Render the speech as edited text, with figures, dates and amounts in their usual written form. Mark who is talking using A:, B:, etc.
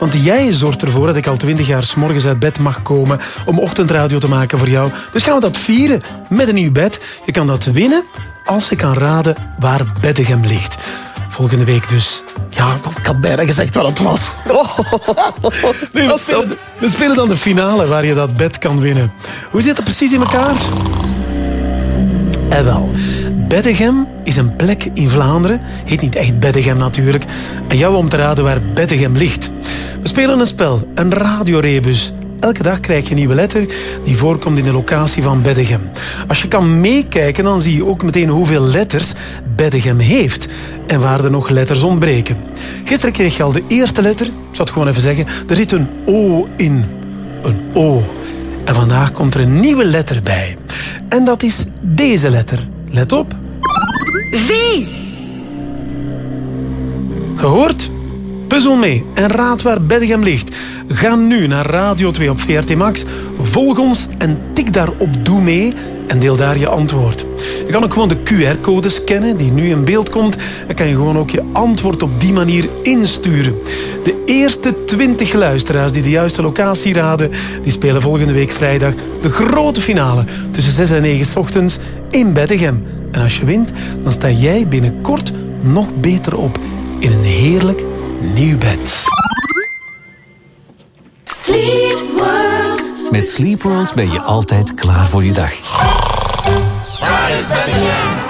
A: Want jij zorgt ervoor dat ik al 20 jaar 's morgens uit bed mag komen om ochtendradio te maken voor jou. Dus gaan we dat vieren met een nieuw bed. Je kan dat winnen als je kan raden waar Beddegem ligt. Volgende week dus. Ja, ik had bijna gezegd wat het was. Nee, we spelen dan de finale waar je dat bed kan winnen. Hoe zit dat precies in elkaar? Wel, Beddegem is een plek in Vlaanderen. Heet niet echt Beddegem natuurlijk. En jou om te raden waar Beddegem ligt. We spelen een spel, een radiorebus. Elke dag krijg je een nieuwe letter die voorkomt in de locatie van Beddegem. Als je kan meekijken, dan zie je ook meteen hoeveel letters Beddegem heeft. En waar er nog letters ontbreken. Gisteren kreeg je al de eerste letter. Ik zal het gewoon even zeggen. Er zit een O in. Een O. En vandaag komt er een nieuwe letter bij. En dat is deze letter. Let op.
B: V.
A: Gehoord? Puzzel mee en raad waar Beddegem ligt. Ga nu naar Radio 2 op VRT Max. Volg ons en tik daarop Doe mee en deel daar je antwoord. Je kan ook gewoon de QR-code scannen die nu in beeld komt. Dan kan je gewoon ook je antwoord op die manier insturen. De eerste 20 luisteraars die de juiste locatie raden, die spelen volgende week vrijdag de grote finale tussen 6 en 9 's ochtends in Beddegem. En als je wint, dan sta jij binnenkort nog beter op in een heerlijk nieuw bed.
C: Sleep World.
D: Met Sleep World ben je altijd klaar voor je dag.
C: Waar is Beddegem?